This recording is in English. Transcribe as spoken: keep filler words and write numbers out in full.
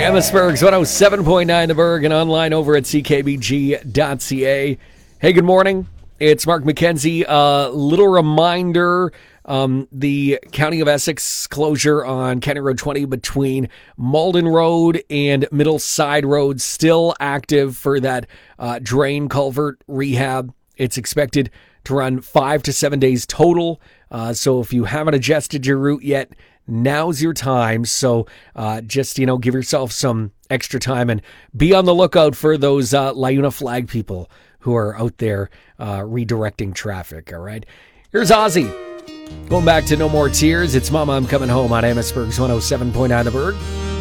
Amherstburg's one oh seven point nine The Berg and online over at c k b g dot c a. Hey, good morning. It's Mark McKenzie. A uh, little reminder, um, the County of Essex closure on County Road twenty between Malden Road and Middle Side Road still active for that uh, drain culvert rehab. It's expected to run five to seven days total. Uh, so if you haven't adjusted your route yet, now's your time. So uh, just, you know, give yourself some extra time and be on the lookout for those uh, LiUNA flag people who are out there uh, redirecting traffic, all right? Here's Ozzy. Going back to No More Tears. It's Mama, I'm Coming Home on Amherstburg's one oh seven point nine The Berg.